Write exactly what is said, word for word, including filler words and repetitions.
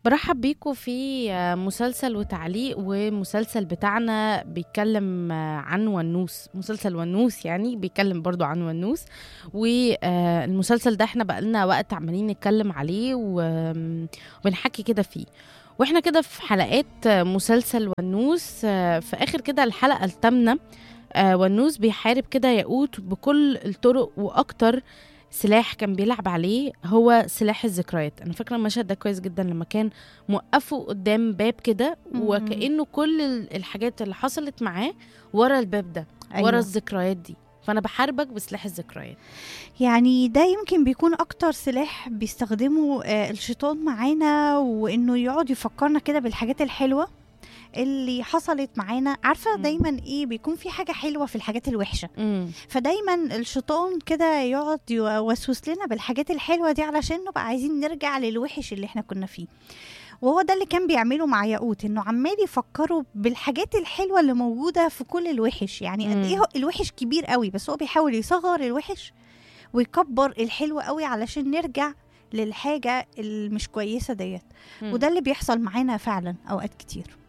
برحب بيكم في مسلسل وتعليق، ومسلسل بتاعنا بيتكلم عن ونوس. مسلسل ونوس يعني بيتكلم برضو عن ونوس. والمسلسل ده احنا بقالنا وقت عمالين نتكلم عليه وبنحكي كده فيه، واحنا كده في حلقات مسلسل ونوس. في اخر كده الحلقة الثامنة ونوس بيحارب كده ياقوت بكل الطرق، واكتر سلاح كان بيلعب عليه هو سلاح الذكريات. انا فاكره المشهد ده كويس جدا، لما كان موقفه قدام باب كده وكأنه كل الحاجات اللي حصلت معاه ورا الباب ده، أيوة. ورا الذكريات دي، فانا بحاربك بسلاح الذكريات. يعني ده يمكن بيكون اكتر سلاح بيستخدمه الشيطان معانا، وانه يقعد يفكرنا كده بالحاجات الحلوة اللي حصلت معانا. عارفه دايما ايه بيكون في حاجه حلوه في الحاجات الوحشه، مم. فدايما الشيطان كده يقعد يوسوس لنا بالحاجات الحلوه دي علشان نبقى عايزين نرجع للوحش اللي احنا كنا فيه. وهو ده اللي كان بيعمله مع ياقوت، انه عمال يفكروا بالحاجات الحلوه اللي موجوده في كل الوحش. يعني قد ايه الوحش كبير قوي، بس هو بيحاول يصغر الوحش ويكبر الحلو قوي علشان نرجع للحاجه المش كويسه ديت. وده اللي بيحصل معانا فعلا اوقات كتير.